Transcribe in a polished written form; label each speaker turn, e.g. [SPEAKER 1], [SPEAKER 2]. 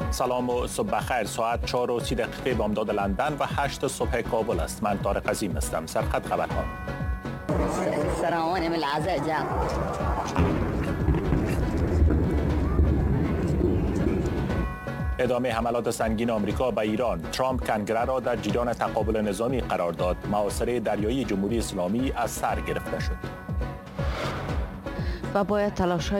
[SPEAKER 1] سلام و صبح بخیر. ساعت 4:30 بامداد لندن و 8 صبح کابل است. من طارق عظیم هستم. سرخط خبرها.
[SPEAKER 2] سلام العزاء.
[SPEAKER 1] ادامه حملات سنگین آمریکا به ایران. ترامپ کنگره را در جریان تقابل نظامی قرار داد. محاصره دریایی جمهوری اسلامی از سر گرفته شد.
[SPEAKER 3] و باید تلاش‌های